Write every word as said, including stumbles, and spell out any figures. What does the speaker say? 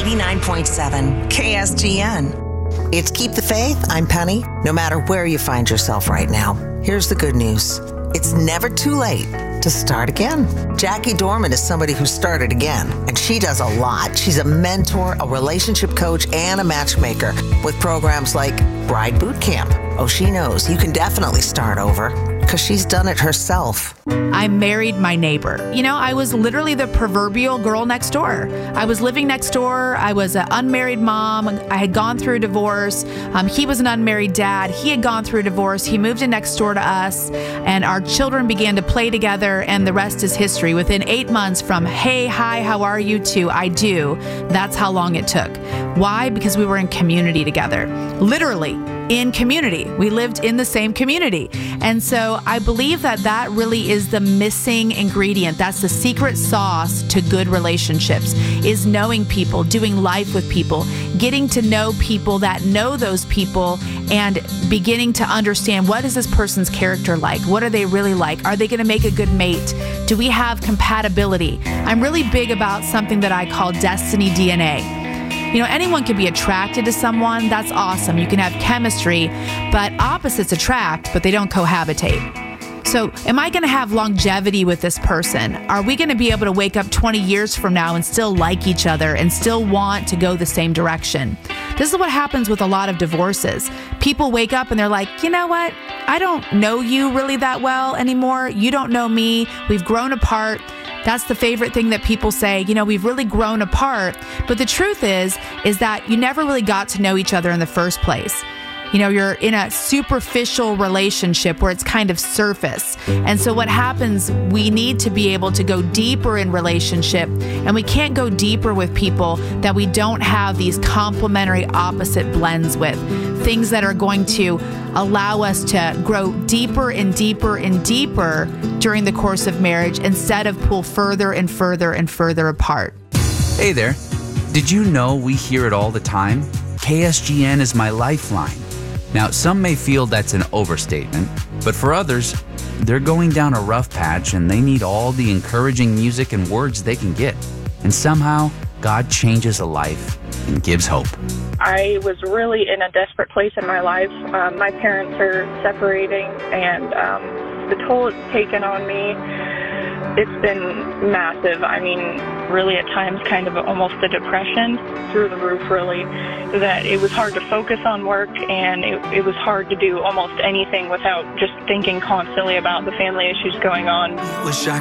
eighty-nine point seven K S G N. It's Keep the Faith. I'm Penny. No matter where you find yourself right now, here's the good news. It's never too late to start again. Jackie Dorman is somebody who started again, and she does a lot. She's a mentor, a relationship coach, and a matchmaker with programs like Bride Boot Camp. Oh, she knows you can definitely start over because she's done it herself. I married my neighbor. You know, I was literally the proverbial girl next door. I was living next door. I was an unmarried mom. I had gone through a divorce. Um, he was an unmarried dad. He had gone through a divorce. He moved in next door to us, and our children began to play together, and the rest is history. Within eight months from, hey, hi, how are you, to I do, that's how long it took. Why? Because we were in community together. Literally. In community. We lived in the same community. And so I believe that that really is the missing ingredient. That's the secret sauce to good relationships, is knowing people, doing life with people, getting to know people that know those people, and beginning to understand, what is this person's character like? What are they really like? Are they going to make a good mate? Do we have compatibility? I'm really big about something that I call destiny D N A. You know, anyone can be attracted to someone. That's awesome. You can have chemistry, but opposites attract, but they don't cohabitate. So am I going to have longevity with this person? Are we going to be able to wake up twenty years from now and still like each other and still want to go the same direction? This is what happens with a lot of divorces. People wake up and they're like, you know what? I don't know you really that well anymore. You don't know me. We've grown apart. That's the favorite thing that people say, you know, we've really grown apart. But the truth is, is that you never really got to know each other in the first place. You know, you're in a superficial relationship where it's kind of surface. And so what happens, we need to be able to go deeper in relationship, and we can't go deeper with people that we don't have these complementary opposite blends with. Things that are going to allow us to grow deeper and deeper and deeper during the course of marriage instead of pull further and further and further apart. Hey there. Did you know we hear it all the time? K S G N is my lifeline. Now, some may feel that's an overstatement, but for others, they're going down a rough patch and they need all the encouraging music and words they can get. And somehow, God changes a life and gives hope. I was really in a desperate place in my life. Um, my parents are separating, and um, the toll it's taken on me, it's been massive. I mean, really at times kind of almost a depression through the roof, really, that it was hard to focus on work, and it, it was hard to do almost anything without just thinking constantly about the family issues going on.